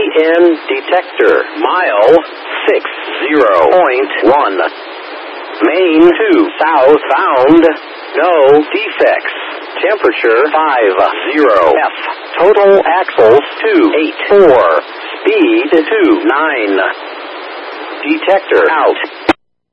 EN detector. Mile 60.1. Main to southbound. No defects. Temperature 50 F. Total axles 284. Speed 29. Detector out.